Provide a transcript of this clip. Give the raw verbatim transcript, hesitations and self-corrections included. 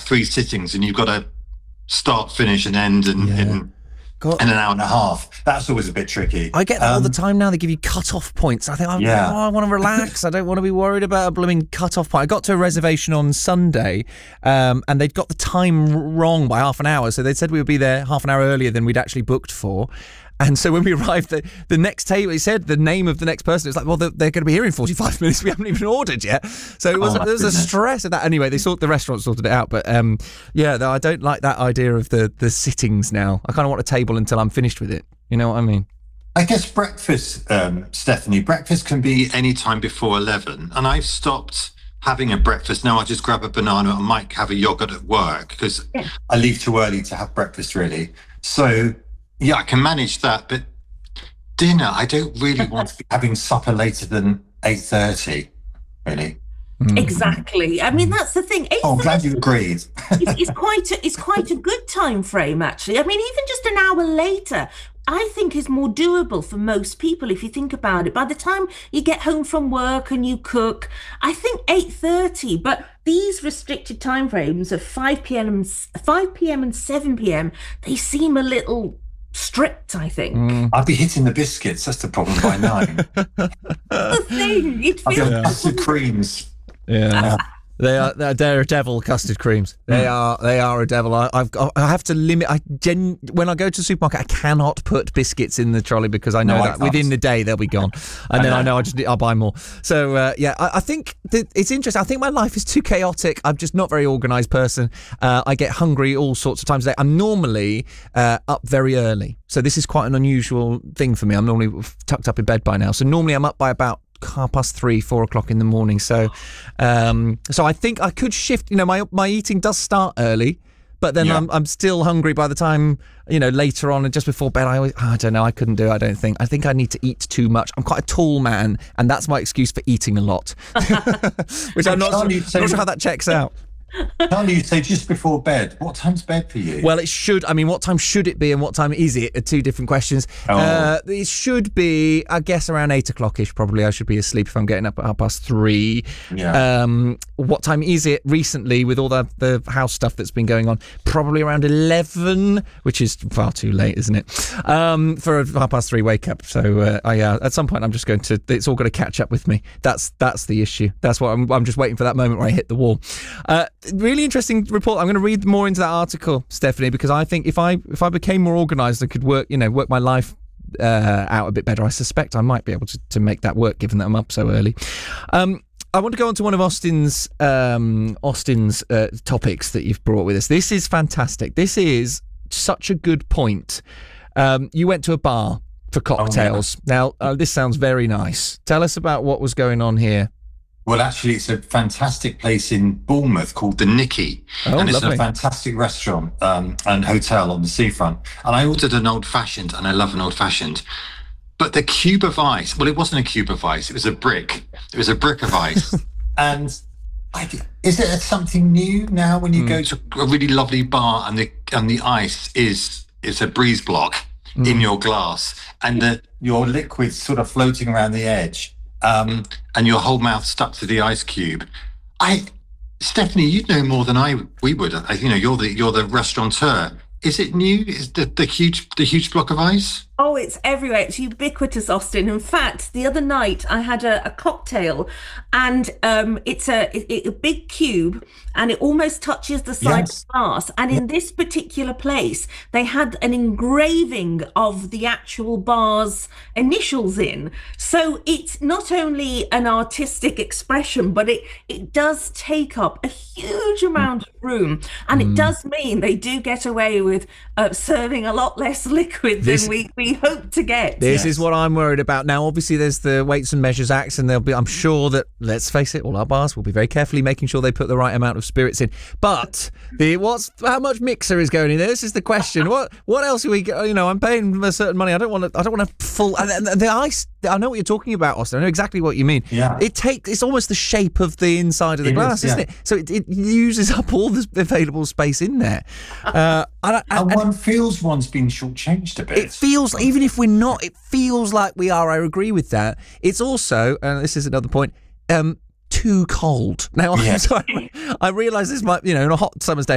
three sittings, and you've got to start, finish, and end, and. Yeah. and God. in an hour and a half. That's always a bit tricky. I get that um, all the time now. They give you cut-off points. I think, oh, yeah. oh, I want to relax. I don't want to be worried about a blooming cut-off point. I got to a reservation on Sunday, um, and they'd got the time wrong by half an hour. So they said we would be there half an hour earlier than we'd actually booked for. And so when we arrived, the, the next table, it said the name of the next person. It was like, well, they're, they're going to be here in forty-five minutes. We haven't even ordered yet. So it was, oh, there was a stress of that. Anyway, they sort the restaurant sorted it out. But um, yeah, no, I don't like that idea of the, the sittings now. I kind of want a table until I'm finished with it. You know what I mean? I guess breakfast, um, Stephanie, breakfast can be any time before eleven. And I've stopped having a breakfast. Now I just grab a banana and might have a yogurt at work because yeah. I leave too early to have breakfast, really. So... yeah, I can manage that, but dinner, I don't really want to be having supper later than eight thirty, really. Mm. Exactly. I mean, that's the thing. Oh, I'm glad you agreed. it's, it's, quite a, it's quite a good time frame, actually. I mean, even just an hour later, I think is more doable for most people, if you think about it. By the time you get home from work and you cook, I think eight thirty, but these restricted timeframes of five p.m. five p.m. and seven p.m., they seem a little... strict, I think. Mm. I'd be hitting the biscuits. That's the problem by nine. the thing. It I'd be on feels custard creams. Yeah. They are they're a devil, custard creams. They mm. are they are a devil. I, I've got, I have to limit. I gen, when I go to the supermarket, I cannot put biscuits in the trolley because I know no, that I within the day they'll be gone, and then I I know I just I'll buy more. So uh, yeah, I, I think that it's interesting. I think my life is too chaotic. I'm just not a very organised person. Uh, I get hungry all sorts of times a day. I'm normally uh, up very early, so this is quite an unusual thing for me. I'm normally tucked up in bed by now, so normally I'm up by about half past three, four o'clock in the morning. So, um, so I think I could shift. You know, my my eating does start early, but then yeah. I'm I'm still hungry by the time, you know, later on and just before bed. I always, oh, I don't know. I couldn't do it. I don't think. I think I need to eat too much. I'm quite a tall man, and that's my excuse for eating a lot, which I'm not, sure, not sure how that checks out. Can't you say just before bed? What time's bed for you? Well, it should. I mean, what time should it be and what time is it are two different questions. Oh. Uh, it should be, I guess, around eight o'clock-ish probably. I should be asleep if I'm getting up at half past three. Yeah. Um, what time is it recently with all the, the house stuff that's been going on? Probably around eleven, which is far too late, isn't it? Um, for a half past three wake up. So, uh, I, uh, at some point, I'm just going to, it's all going to catch up with me. That's that's the issue. That's what I'm, I'm just waiting for that moment where I hit the wall. Uh, Really interesting report. I'm going to read more into that article, Stephanie, because I think if I if I became more organised, I could work, you know, work my life uh, out a bit better. I suspect I might be able to, to make that work, given that I'm up so early. Um, I want to go on to one of Austin's um, Austin's uh, topics that you've brought with us. This is fantastic. This is such a good point. Um, you went to a bar for cocktails. Oh, yeah. Now, uh, this sounds very nice. Tell us about what was going on here. Well, actually, it's a fantastic place in Bournemouth called the Nicky. Oh, and it's lovely. a fantastic restaurant um, and hotel on the seafront. And I ordered an old-fashioned, and I love an old-fashioned. But the cube of ice, well, it wasn't a cube of ice. It was a brick. It was a brick of ice. And I, is it something new now when you mm. go to a really lovely bar and the and the ice is, is a breeze block mm. in your glass and the, your liquid's sort of floating around the edge? Um, and your whole mouth stuck to the ice cube. I, Stephanie, you'd know more than I we would. I, you know, you're the you're the restaurateur. Is it new? Is the, the huge the huge block of ice? Oh, it's everywhere. It's ubiquitous, Austin. In fact, the other night I had a, a cocktail, and um, it's a, it, a big cube, and it almost touches the side yes. of the glass. And in this particular place, they had an engraving of the actual bar's initials in. So it's not only an artistic expression, but it it does take up a huge amount of room, and mm. it does mean they do get away with uh, serving a lot less liquid this- than we. we hope to get. This yes. is what I'm worried about. Now, obviously, there's the Weights and Measures Act, and there'll be, I'm sure that, let's face it, all our bars will be very carefully making sure they put the right amount of spirits in. But the what's how much mixer is going in there? This is the question. What what else are we? You know, I'm paying a certain money. I don't want to. I don't want to full. And the, the ice. I know what you're talking about, Austin. I know exactly what you mean. Yeah. It takes. It's almost the shape of the inside of the it glass, is, yeah. isn't it? So it, it uses up all the available space in there. Uh, and, and, and one feels one's been shortchanged a bit. It feels, even if we're not, it feels like we are. I agree with that. It's also, and this is another point, um, too cold. Now, I'm yes. sorry, I realise this might, you know, in a hot summer's day,